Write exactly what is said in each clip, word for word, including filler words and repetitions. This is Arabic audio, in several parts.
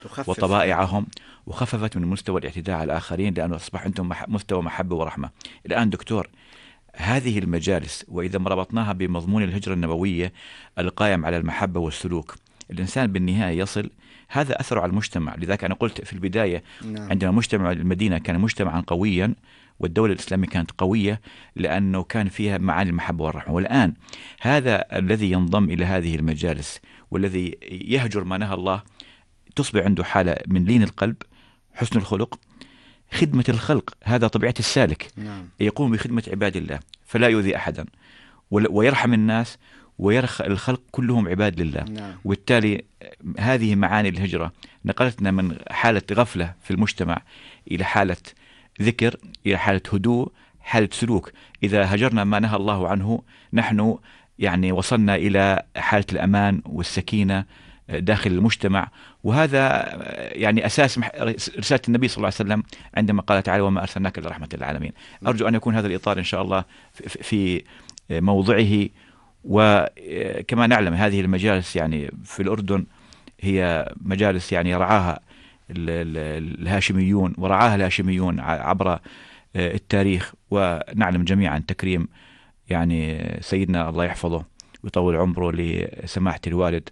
وطبائعهم، وخففت من مستوى الاعتداء على الآخرين، لأنه أصبح عندهم مستوى محبة ورحمة. الآن دكتور، هذه المجالس وإذا ما ربطناها بمضمون الهجرة النبوية القائم على المحبة والسلوك، الإنسان بالنهاية يصل، هذا أثر على المجتمع. لذلك أنا قلت في البداية نعم. عندما مجتمع المدينة كان مجتمعا قويا، والدولة الإسلامية كانت قوية لأنه كان فيها معاني المحبة والرحمة. والآن هذا الذي ينضم إلى هذه المجالس والذي يهجر ما نهى الله، تصبح عنده حالة من لين القلب، حسن الخلق، خدمة الخلق. هذا طبيعة السالك نعم. يقوم بخدمة عباد الله فلا يؤذي أحدا، ويرحم الناس، ويرخى الخلق كلهم عباد لله نعم. وبالتالي هذه معاني الهجرة نقلتنا من حالة غفلة في المجتمع إلى حالة ذكر، إلى حالة هدوء، حالة سلوك. إذا هجرنا ما نهى الله عنه نحن يعني وصلنا إلى حالة الأمان والسكينة داخل المجتمع. وهذا يعني أساس رسالة النبي صلى الله عليه وسلم عندما قال تعالى: وما أرسلناك إلا رحمة للعالمين. أرجو أن يكون هذا الإطار إن شاء الله في موضعه. وكما نعلم هذه المجالس يعني في الأردن هي مجالس يعني رعاها الهاشميون ورعاها الهاشميون عبر التاريخ، ونعلم جميعا تكريم يعني سيدنا الله يحفظه ويطول عمره لسماحة الوالد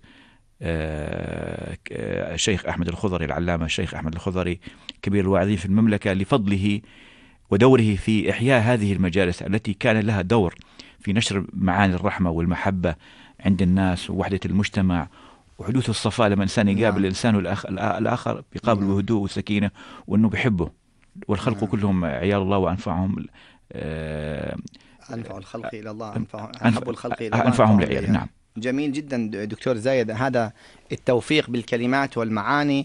الشيخ أحمد الخضري، العلامة الشيخ أحمد الخضري كبير الواعظين في المملكة، لفضله ودوره في إحياء هذه المجالس التي كان لها دور في نشر معاني الرحمة والمحبة عند الناس ووحدة المجتمع وحدوث الصفاء. لما الإنسان يقابل نعم. الإنسان الآخر بيقابل نعم. بهدوء وسكينة وأنه بيحبه. والخلق نعم. كلهم عيال الله وأنفعهم آه أنفع الخلق إلى الله، أنفع أحب الخلق إلى الله أنفعهم لعيال. نعم. جميل جدا دكتور زايد، هذا التوفيق بالكلمات والمعاني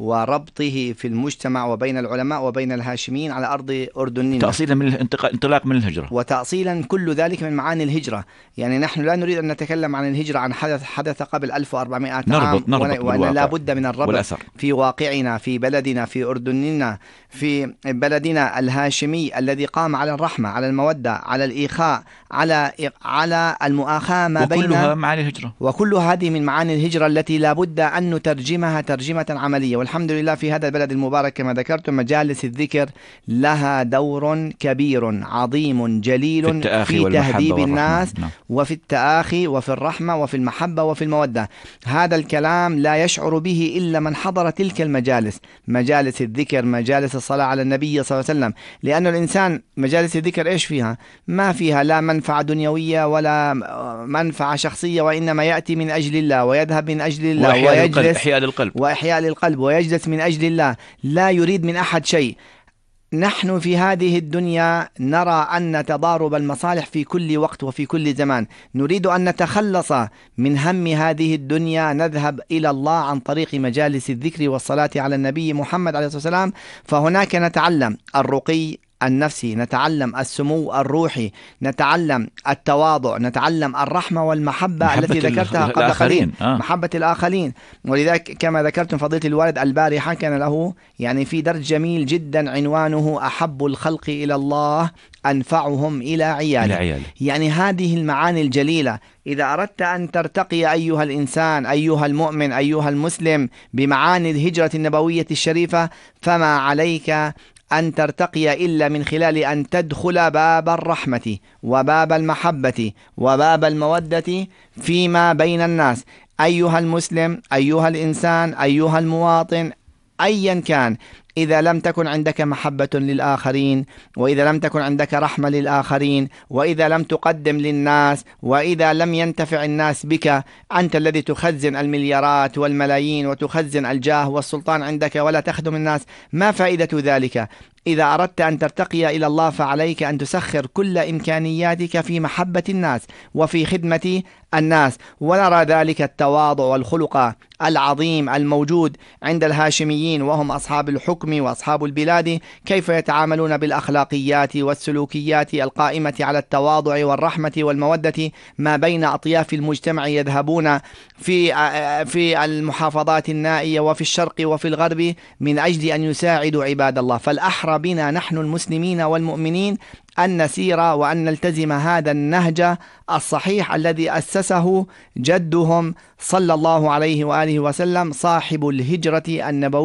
وربطه في المجتمع وبين العلماء وبين الهاشميين على أرض أردننا، تأصيلا من الانطلاق من الهجرة، وتأصيلا كل ذلك من معاني الهجرة. يعني نحن لا نريد أن نتكلم عن الهجرة عن حدث حدث قبل ألف وأربعمائة عام، نربط نربط وأن لا بد من الربط والأثر في واقعنا، في بلدنا، في أردننا، في بلدنا الهاشمي الذي قام على الرحمة، على المودة، على الإيخاء، على على المؤاخاة ما بين، وكلها معاني الهجرة، وكل هذه من معاني الهجرة التي لا بد أن نترجمها ترجمة عملية. والحمد لله في هذا البلد المبارك كما ذكرتم مجالس الذكر لها دور كبير عظيم جليل في, في تهذيب الناس نعم. وفي التآخي وفي الرحمة وفي المحبة وفي المودة. هذا الكلام لا يشعر به إلا من حضر تلك المجالس، مجالس الذكر، مجالس الصلاة على النبي صلى الله عليه وسلم. لأن الإنسان مجالس الذكر إيش فيها؟ ما فيها لا منفعة دنيوية ولا منفعة شخصية، وإنما يأتي من أجل الله ويذهب من أجل الله ويجلس إحياء للقلب وإحياء للقلب ويجلس من أجل الله، لا يريد من أحد شيء. نحن في هذه الدنيا نرى أن تضارب المصالح في كل وقت وفي كل زمان، نريد أن نتخلص من هم هذه الدنيا، نذهب إلى الله عن طريق مجالس الذكر والصلاة على النبي محمد عليه الصلاة والسلام. فهناك نتعلم الرقي النفسي، نتعلم السمو الروحي، نتعلم التواضع، نتعلم الرحمة والمحبة التي ذكرتها قبل قليل، آه. محبة الآخرين. ولذلك كما ذكرتم فضيلة الوالد البارحة كان له يعني في درس جميل جدا عنوانه أحب الخلق إلى الله أنفعهم إلى عياله. عيال. يعني هذه المعاني الجليلة إذا أردت أن ترتقي أيها الإنسان، أيها المؤمن، أيها المسلم بمعاني الهجرة النبوية الشريفة، فما عليك أن ترتقي إلا من خلال أن تدخل باب الرحمة وباب المحبة وباب المودة فيما بين الناس. أيها المسلم، أيها الإنسان، أيها المواطن، أيا كان، إذا لم تكن عندك محبة للآخرين، وإذا لم تكن عندك رحمة للآخرين، وإذا لم تقدم للناس، وإذا لم ينتفع الناس بك، أنت الذي تخزن المليارات والملايين وتخزن الجاه والسلطان عندك ولا تخدم الناس، ما فائدة ذلك؟ إذا أردت أن ترتقي إلى الله فعليك أن تسخر كل إمكانياتك في محبة الناس وفي خدمة الناس. ونرى ذلك التواضع والخلق العظيم الموجود عند الهاشميين وهم أصحاب الحكم الحكم وأصحاب البلاد كيف يتعاملون بالأخلاقيات والسلوكيات القائمة على التواضع والرحمة والمودة ما بين أطياف المجتمع، يذهبون في في المحافظات النائية وفي الشرق وفي الغرب من أجل أن يساعدوا عباد الله. فالأحرى بنا نحن المسلمين والمؤمنين أن نسير وأن نلتزم هذا النهج الصحيح الذي أسسه جدهم صلى الله عليه وآله وسلم صاحب الهجرة النبوية